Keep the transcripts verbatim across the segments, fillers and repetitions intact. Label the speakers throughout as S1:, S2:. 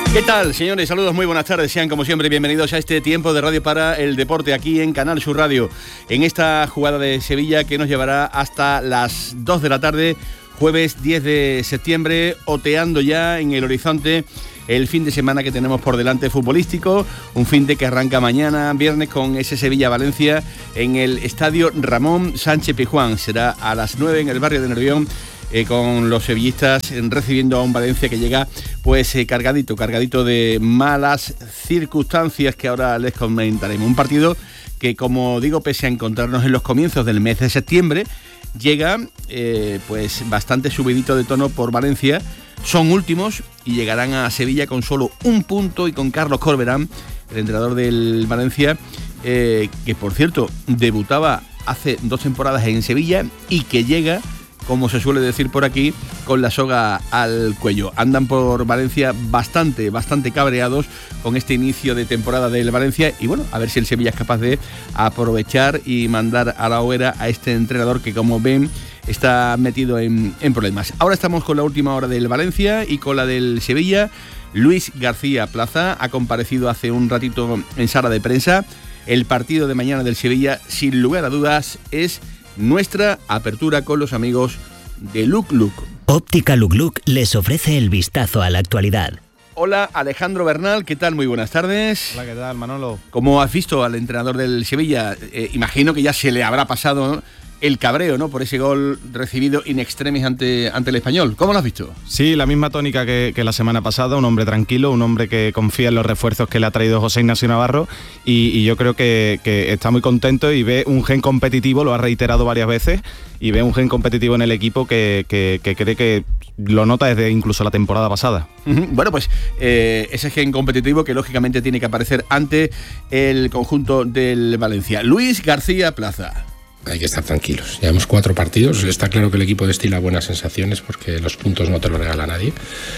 S1: ¿Qué tal, señores? Saludos, muy buenas tardes. Sean, como siempre, bienvenidos a este tiempo de Radio para el Deporte aquí en Canal Sur Radio. En esta jugada de Sevilla que nos llevará hasta las dos de la tarde, jueves diez de septiembre, oteando ya en el horizonte el fin de semana que tenemos por delante futbolístico. Un fin de que arranca mañana, viernes, con ese Sevilla-Valencia en el Estadio Ramón Sánchez Pizjuán. Será a las nueve en el barrio de Nervión. Eh, con los sevillistas eh, recibiendo a un Valencia que llega pues eh, cargadito, cargadito de malas circunstancias que ahora les comentaremos. Un partido que, como digo, pese a encontrarnos en los comienzos del mes de septiembre, llega eh, pues bastante subidito de tono por Valencia. Son últimos y llegarán a Sevilla con solo un punto y con Carlos Corberán, el entrenador del Valencia, eh, que por cierto debutaba hace dos temporadas en Sevilla y que llega, como se suele decir por aquí, con la soga al cuello. Andan por Valencia bastante, bastante cabreados con este inicio de temporada del Valencia y bueno, a ver si el Sevilla es capaz de aprovechar y mandar a la hoguera a este entrenador que, como ven, está metido en, en problemas. Ahora estamos con la última hora del Valencia y con la del Sevilla. Luis García Plaza ha comparecido hace un ratito en sala de prensa. El partido de mañana del Sevilla, sin lugar a dudas, es nuestra apertura con los amigos de Look Look.
S2: Óptica Look Look les ofrece el vistazo a la actualidad.
S1: Hola, Alejandro Bernal, ¿qué tal? Muy buenas tardes.
S3: Hola, ¿qué tal, Manolo?
S1: ¿Cómo has visto al entrenador del Sevilla? Eh, imagino que ya se le habrá pasado, ¿no?, el cabreo, ¿no?, por ese gol recibido in extremis ante, ante el Español. ¿Cómo lo has visto?
S3: Sí, la misma tónica que, que la semana pasada, un hombre tranquilo, un hombre que confía en los refuerzos que le ha traído José Ignacio Navarro y, y yo creo que, que está muy contento y ve un gen competitivo, lo ha reiterado varias veces, y ve un gen competitivo en el equipo que, que, que cree que lo nota desde incluso la temporada pasada.
S1: Uh-huh. Bueno, pues eh, ese gen competitivo que lógicamente tiene que aparecer ante el conjunto del Valencia. Luis García Plaza.
S4: Hay que estar tranquilos. Llevamos cuatro partidos. Está claro que el equipo destila buenas sensaciones porque los puntos no te los regala nadie.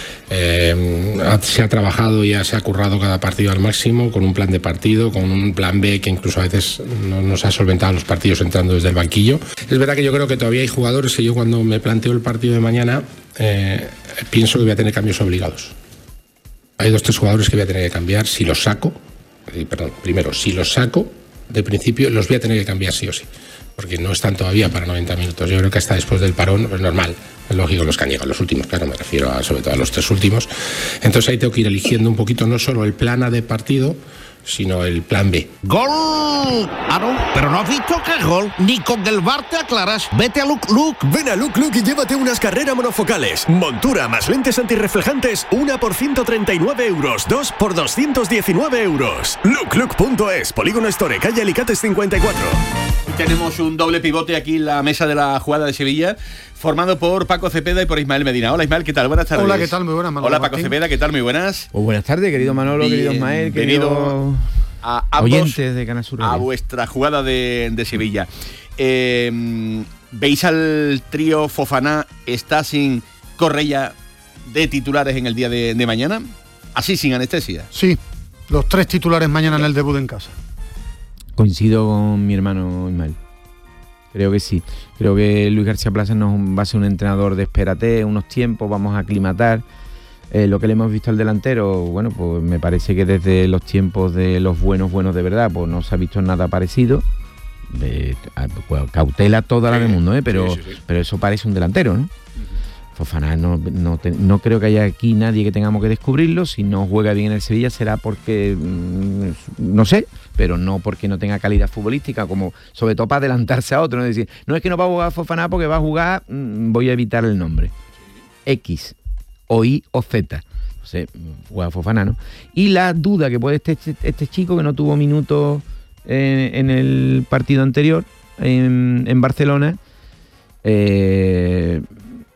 S4: Eh, se ha trabajado y se ha currado cada partido al máximo con un plan de partido, con un plan B que incluso a veces no nos ha solventado los partidos entrando desde el banquillo. Es verdad que yo creo que todavía hay jugadores que yo, cuando me planteo el partido de mañana, eh, pienso que voy a tener cambios obligados. Hay dos, tres jugadores que voy a tener que cambiar si los saco. Eh, perdón, primero, si los saco de principio, los voy a tener que cambiar sí o sí, porque no están todavía para noventa minutos. Yo creo que hasta después del parón es normal, es lógico los que han llegado, los últimos, claro, me refiero a, sobre todo a los tres últimos. Entonces ahí tengo que ir eligiendo un poquito no solo el plan A de partido, sino el plan B.
S5: ¡Gol! Ah, no, pero no has visto que es gol. Ni con el V A R te aclaras. Vete a Look Look.
S6: Ven a Look Look y llévate unas carreras monofocales, montura más lentes antirreflejantes, una por ciento treinta y nueve euros, dos por doscientos diecinueve euros. look look punto es, Polígono Store, calle Alicates cincuenta y cuatro.
S1: Tenemos un doble pivote aquí en la mesa de la jugada de Sevilla, formado por Paco Cepeda y por Ismael Medina. Hola, Ismael, ¿qué tal? Buenas tardes.
S7: Hola, ¿qué tal? Muy buenas, Manolo.
S1: Hola, Paco
S7: Martín.
S1: Cepeda, ¿qué tal? Muy buenas.
S8: Pues buenas tardes, querido Manolo,
S1: Bien,
S8: querido Ismael, querido
S1: a ambos,
S8: oyentes de Canal Sur Radio.
S1: A vuestra jugada de, de Sevilla. Eh, ¿Veis al trío Fofana está sin Correia de titulares en el día de, de mañana? Así, sin anestesia.
S7: Sí, los tres titulares mañana en el debut en casa.
S8: Coincido con mi hermano Ismael. Creo que sí. Creo que Luis García Plaza nos va a ser un entrenador de espérate, unos tiempos, vamos a aclimatar. Eh, lo que le hemos visto al delantero, bueno, pues me parece que desde los tiempos de los buenos, buenos de verdad, pues no se ha visto nada parecido. De, pues, cautela toda la del mundo, ¿eh? pero, sí, sí, sí. pero eso parece un delantero, ¿no? Fofana, no, no, te, no creo que haya aquí nadie que tengamos que descubrirlo. Si no juega bien en el Sevilla será porque, mmm, no sé, pero no porque no tenga calidad futbolística, como sobre todo para adelantarse a otro, no es decir, no es que no va a jugar Fofana porque va a jugar, mmm, voy a evitar el nombre, X, o Y o Z, o sea, juega Fofana, ¿no? Y la duda que puede este, este chico que no tuvo minutos en, en el partido anterior en, en Barcelona, eh...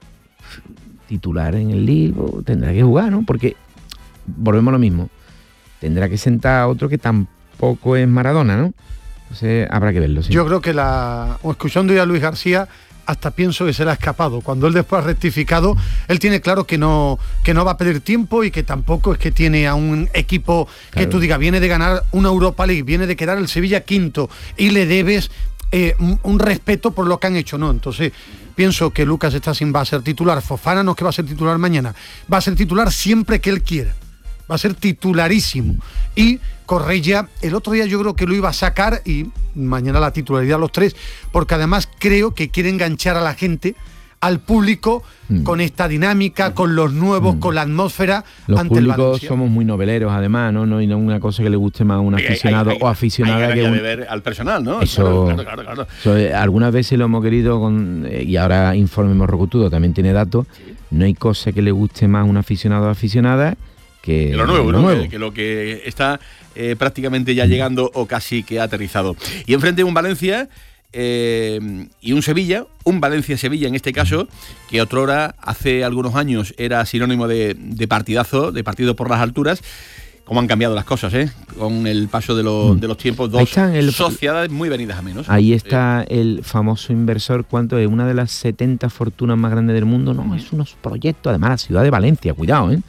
S8: titular en el Lille, tendrá que jugar, ¿no? Porque volvemos a lo mismo, tendrá que sentar a otro que tampoco es Maradona, ¿no? Entonces habrá que verlo, sí.
S7: Yo creo que la, o escuchando ya a Luis García, hasta pienso que se le ha escapado. Cuando él después ha rectificado, él tiene claro que no, que no va a pedir tiempo y que tampoco es que tiene a un equipo claro. que tú digas, viene de ganar una Europa League, viene de quedar el Sevilla quinto y le debes eh, un, un respeto por lo que han hecho, ¿no? Entonces pienso que Lucas Stachin va a ser titular. Fofana no es que va a ser titular mañana, va a ser titular siempre que él quiera. va a ser titularísimo. Y Correia, el otro día yo creo que lo iba a sacar y mañana la titularidad a los tres, porque además creo que quiere enganchar a la gente, al público, mm. con esta dinámica, mm. con los nuevos, mm. con la atmósfera.
S8: Los
S7: ante el
S8: públicos somos muy noveleros, además, ¿no? No hay una cosa que le guste más a un aficionado hay, hay, hay, o aficionada
S1: hay
S8: que,
S1: que
S8: un...
S1: beber al personal, ¿no?
S8: Eso,
S1: claro, claro, claro.
S8: Eso, eh, algunas veces lo hemos querido con, eh, y ahora Informe Morrocotudo también tiene datos. Sí. No hay cosa que le guste más a un aficionado o aficionada que,
S1: que lo nuevo,
S8: lo
S1: ¿no?
S8: nuevo.
S1: Que, que lo que está eh, prácticamente ya llegando o casi que ha aterrizado. Y enfrente un Valencia Eh, y un Sevilla, un Valencia-Sevilla en este caso, que otrora, hace algunos años, era sinónimo de, de partidazo, de partido por las alturas. Cómo han cambiado las cosas, ¿eh? Con el paso de, lo, de los tiempos, dos el, sociedades muy venidas a menos.
S8: Ahí está eh. el famoso inversor, ¿cuánto es? Una de las setenta fortunas más grandes del mundo. No, es unos proyectos, además la ciudad de Valencia, cuidado, ¿eh?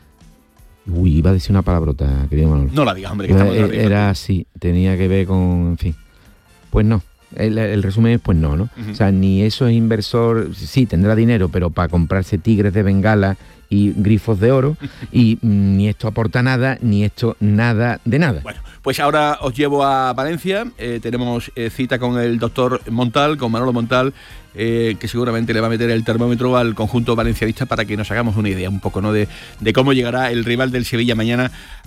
S8: Uy, iba a decir una palabrota, querido Manolo.
S1: No la digas, hombre, que estamos
S8: Era, era así, tenía que ver con, en fin. Pues no. El, el resumen es pues no, ¿no? Uh-huh. O sea, ni eso es inversor, sí, tendrá dinero, pero para comprarse tigres de Bengala y grifos de oro, y mm, ni esto aporta nada, ni esto nada de nada.
S1: Bueno, pues ahora os llevo a Valencia, eh, tenemos eh, cita con el doctor Montal, con Manolo Montal, eh, que seguramente le va a meter el termómetro al conjunto valencianista para que nos hagamos una idea un poco, ¿no? de, de cómo llegará el rival del Sevilla mañana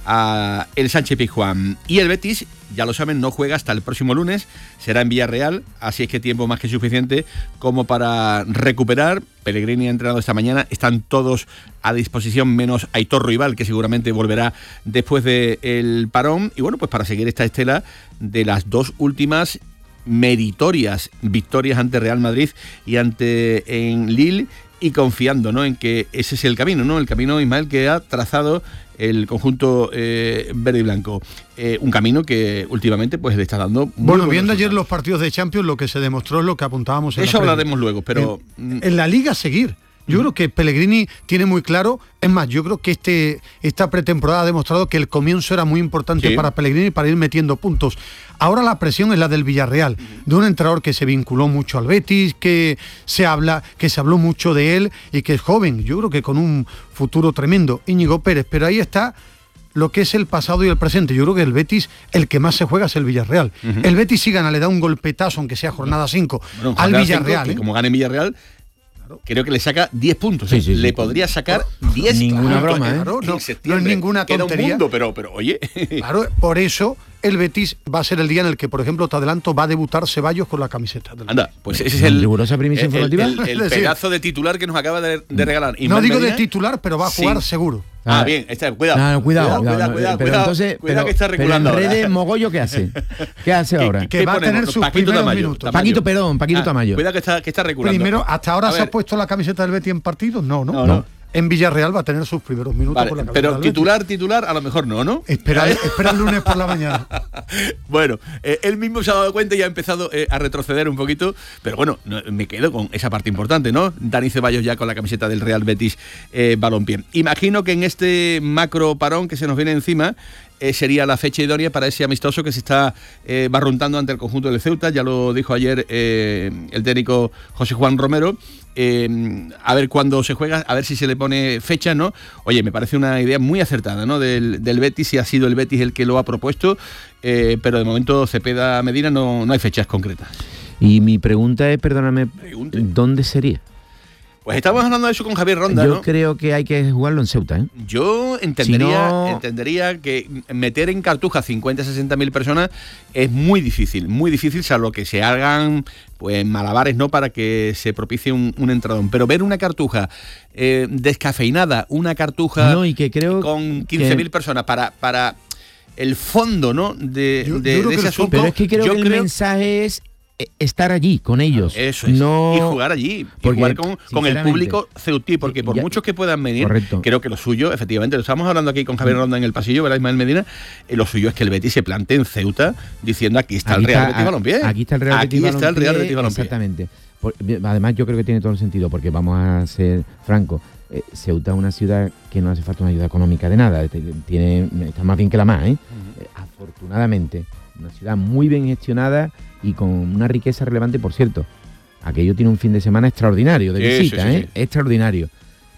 S1: a el Sánchez Pizjuán. Y el Betis, ya lo saben, no juega hasta el próximo lunes, será en Villarreal, así es que tiempo más que suficiente como para recuperar. Pellegrini ha entrenado esta mañana, están todos a disposición menos Aitor Ruibal, que seguramente volverá después del parón, y bueno, pues para seguir esta estela de las dos últimas meritorias victorias ante Real Madrid y ante en Lille, y confiando, ¿no?, en que ese es el camino, ¿no? El camino, Ismael, que ha trazado el conjunto eh, verde y blanco. Eh, un camino que últimamente pues le está dando...
S7: Bueno, viendo ayer los partidos de Champions, lo que se demostró es lo que apuntábamos en
S1: Eso
S7: la
S1: hablaremos luego, pero...
S7: En, en la Liga seguir. Yo creo que Pellegrini tiene muy claro, es más, yo creo que este esta pretemporada ha demostrado que el comienzo era muy importante sí. para Pellegrini para ir metiendo puntos. Ahora la presión es la del Villarreal, de un entrenador que se vinculó mucho al Betis, que se habla, que se habló mucho de él y que es joven, yo creo que con un futuro tremendo, Íñigo Pérez, pero ahí está lo que es el pasado y el presente. Yo creo que el Betis, el que más se juega es el Villarreal. Uh-huh. El Betis si gana, le da un golpetazo, aunque sea jornada cinco, bueno, al Villarreal.
S1: cinco,
S7: ¿eh?
S1: Que como gane Villarreal, creo que le saca diez puntos. Sí, sí, sí. Le podría sacar diez.
S8: Ninguna
S1: claro,
S8: broma, ¿eh?
S7: Claro, no, no es ninguna tontería.
S1: Queda un mundo, pero, pero oye.
S7: Claro, por eso el Betis va a ser el día en el que, por ejemplo, te adelanto, va a debutar Ceballos con la camiseta del
S1: Anda, pues ese es el
S8: rigurosa primicia
S1: el,
S8: informativa.
S1: El, el, el pedazo de titular que nos acaba de, de regalar.
S7: No Ismael digo Medina, de titular, pero va a jugar sí. seguro.
S1: Ah, bien, está, cuidado.
S8: No, no, cuidado,
S1: cuidado,
S8: cuidado,
S1: cuidado, cuidado,
S8: pero
S1: cuidado,
S8: entonces,
S1: cuidado
S8: pero,
S1: que está regulando.
S8: Pero en redes, Mogollo, ¿qué hace? ¿Qué hace ahora?
S7: Que, que va a tener sus
S1: Paquito
S7: primeros
S1: Tamayo,
S7: minutos.
S1: Tamayo.
S8: Paquito, perdón, Paquito
S1: ah,
S8: Tamayo.
S1: Cuidado que está, que está regulando.
S7: Primero, hasta ahora se ha puesto la camiseta del Betis en partidos, no, no.
S1: no, no.
S7: En Villarreal va a tener sus primeros minutos
S1: vale,
S7: con la camiseta
S1: pero
S7: del
S1: titular,
S7: Betis.
S1: titular, a lo mejor no, ¿no?
S7: Espera, espera el lunes por la mañana.
S1: Bueno, eh, él mismo se ha dado cuenta y ha empezado eh, a retroceder un poquito, pero bueno, no, me quedo con esa parte importante, ¿no? Dani Ceballos ya con la camiseta del Real Betis eh, Balompié. Imagino que en este macro parón que se nos viene encima, Eh, sería la fecha idónea para ese amistoso que se está eh, barruntando ante el conjunto del Ceuta. Ya lo dijo ayer eh, el técnico José Juan Romero. Eh, a ver cuándo se juega, a ver si se le pone fecha, ¿no? Oye, me parece una idea muy acertada, ¿no? Del, del Betis, si ha sido el Betis el que lo ha propuesto, eh, pero de momento Cepeda Medina no, no hay fechas concretas.
S8: Y mi pregunta es, perdóname, Pregunte. ¿dónde sería?
S1: Pues estamos hablando de eso con Javier Ronda,
S8: Yo
S1: ¿no?
S8: creo que hay que jugarlo en Ceuta, ¿eh?
S1: Yo entendería,
S8: si no...
S1: entendería que meter en Cartuja cincuenta, sesenta mil personas es muy difícil, muy difícil, salvo que se hagan pues malabares, ¿no?, para que se propicie un, un entradón. Pero ver una Cartuja eh, descafeinada, una Cartuja
S8: no, y que creo
S1: con quince mil que... personas para... para el fondo, ¿no?, de,
S7: yo,
S1: de,
S7: yo
S1: de ese asunto.
S8: Pero es que creo
S1: yo
S8: que el
S1: creo...
S8: mensaje es estar allí con ellos.
S1: Eso es.
S8: No...
S1: Y jugar allí. Y porque, jugar con, con el público ceutí. Porque por ya, muchos que puedan venir, correcto. Creo que lo suyo, efectivamente, lo estamos hablando aquí con Javier Ronda en el pasillo, ¿verdad, Ismael Medina? Eh, lo suyo es que el Betis se plantee en Ceuta diciendo aquí está aquí el Real está, Betis Balompié.
S8: Aquí está el Real
S1: aquí
S8: Betis
S1: está el Real Betis Balompié.
S8: Exactamente. Por, además, yo creo que tiene todo el sentido, porque vamos a ser francos. Eh, Ceuta es una ciudad que no hace falta una ayuda económica de nada. Tiene, está más bien que la más, ¿eh? Uh-huh. eh afortunadamente. Una ciudad muy bien gestionada y con una riqueza relevante, por cierto. Aquello tiene un fin de semana extraordinario de visita, sí, sí, sí, ¿eh? Sí. Extraordinario.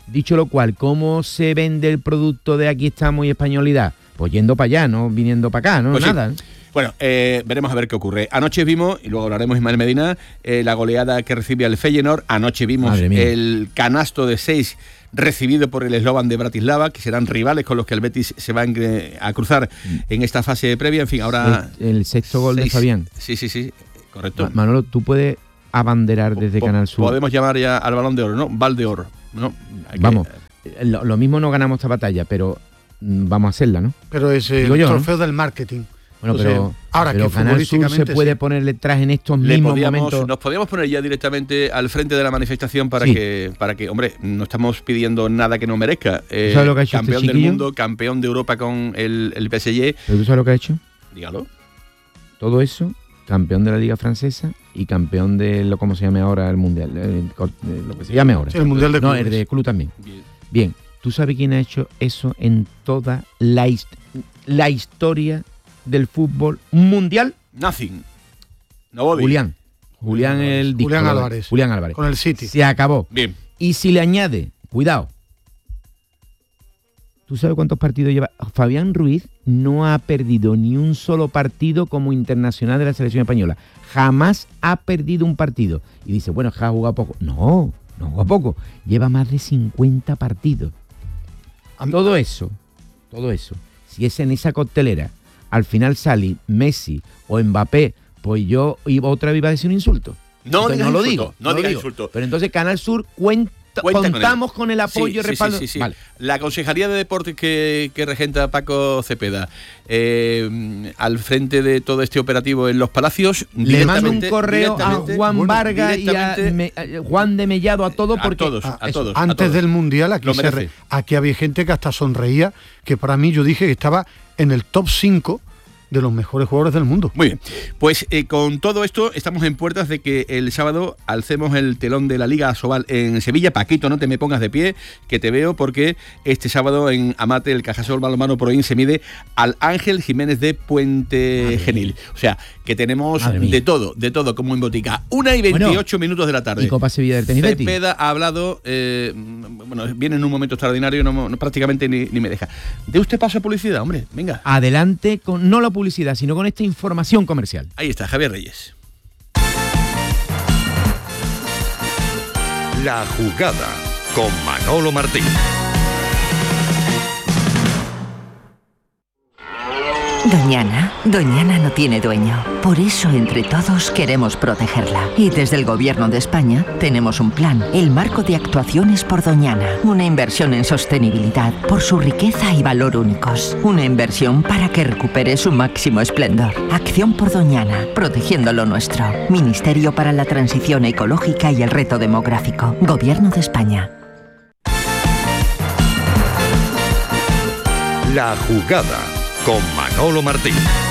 S8: Dicho lo cual, ¿cómo se vende el producto de Aquí estamos y Españolidad? Pues yendo para allá, no viniendo para acá, no
S1: pues
S8: nada.
S1: Sí. Bueno, eh, veremos a ver qué ocurre. Anoche vimos, y luego hablaremos Ismael Medina, eh, la goleada que recibe el Feyenoord. Anoche vimos el canasto de seis recibido por el Slovan de Bratislava, que serán rivales con los que el Betis se va a cruzar en esta fase previa. En fin, ahora...
S8: El, el sexto gol seis. de Fabián.
S1: Sí, sí, sí, correcto.
S8: Ma- Manolo, tú puedes abanderar desde
S1: po-
S8: Canal Sur.
S1: Podemos llamar ya al Balón de Oro, ¿no? Val de Oro. ¿no? Que...
S8: Vamos, lo, lo mismo no ganamos esta batalla, pero mm, vamos a hacerla, ¿no?
S7: Pero es el
S8: yo,
S7: trofeo
S8: ¿no?
S7: del marketing.
S8: Bueno,
S7: o sea,
S8: pero,
S7: ahora
S8: pero
S7: que
S8: Canal Sur se puede
S7: sí.
S8: poner detrás en estos
S1: Le
S8: mismos
S1: podíamos,
S8: momentos.
S1: Nos podíamos poner ya directamente al frente de la manifestación para
S8: sí.
S1: que, para que, hombre, no estamos pidiendo nada que no merezca. Eh,
S8: ¿Sabes lo que ha hecho
S1: campeón
S8: este
S1: del
S8: chiquillo?
S1: mundo, campeón de Europa con el, el P S G.
S8: ¿Pero tú sabes lo que ha hecho?
S1: Dígalo.
S8: Todo eso, campeón de la Liga Francesa y campeón de lo como se llame ahora el Mundial, eh, lo que se llame ahora.
S7: Sí, el Mundial de
S8: No,
S7: Clubes.
S8: el de club también.
S1: Bien.
S8: Bien, ¿tú sabes quién ha hecho eso en toda la, hist- la historia del fútbol mundial?
S1: Nothing. Nobody.
S8: Julián. Julián el disco,
S7: Julián
S8: ¿verdad?
S7: Álvarez.
S8: Julián Álvarez.
S7: Con el City.
S8: Se acabó.
S1: Bien.
S8: Y si le añade, cuidado, ¿tú sabes cuántos partidos lleva? Fabián Ruiz no ha perdido ni un solo partido como internacional de la selección española. Jamás ha perdido un partido. Y dice, bueno, ha jugado poco. No, no ha jugado poco. Lleva más de cincuenta partidos. Todo eso, todo eso, si es en esa coctelera, al final sale Messi o Mbappé, pues yo iba otra vez iba a decir un insulto.
S1: No
S8: Entonces,
S1: digas
S8: no lo
S1: insulto,
S8: digo.
S1: no
S8: lo
S1: digas
S8: digo.
S1: insulto.
S8: Pero entonces Canal Sur cuenta,
S1: Cuenta
S8: contamos
S1: con,
S8: con el apoyo
S1: sí,
S8: y respaldo.
S1: Sí, sí, sí.
S8: Vale.
S1: La Consejería de Deportes que, que regenta Paco Cepeda, eh, al frente de todo este operativo en Los Palacios,
S8: le mando un correo a Juan bueno, Vargas y a, Me, a Juan de Mellado, a todos, porque
S1: a todos, a,
S7: a
S1: todos,
S7: antes
S1: a todos.
S7: del Mundial aquí, se re, aquí había gente que hasta sonreía, que para mí yo dije que estaba en el top cinco de los mejores jugadores del mundo.
S1: Muy bien, pues eh, con todo esto estamos en puertas de que el sábado alcemos el telón de la Liga Asobal en Sevilla. Paquito, no te me pongas de pie, que te veo, porque este sábado en Amate el Cajasol Balonmano Proin se mide al Ángel Jiménez de Puente Madre Genil. O sea, que tenemos de todo, de todo como en botica. Una y veintiocho bueno, minutos de la tarde.
S8: Y Copa Sevilla del Tenis Betis.
S1: Cepeda ha hablado, eh, bueno, viene en un momento extraordinario, no, no prácticamente ni, ni me deja. ¿De usted paso a publicidad, hombre? Venga.
S8: Adelante, con no la publicidad, sino con esta información comercial.
S1: Ahí está, Javier Reyes.
S9: La jugada con Manolo Martín.
S10: Doñana, Doñana no tiene dueño. Por eso entre todos queremos protegerla. Y desde el Gobierno de España tenemos un plan, el Marco de Actuaciones por Doñana. Una inversión en sostenibilidad por su riqueza y valor únicos. Una inversión para que recupere su máximo esplendor. Acción por Doñana, protegiendo lo nuestro. Ministerio para la Transición Ecológica y el Reto Demográfico. Gobierno de España.
S9: La jugada con Manolo Martín.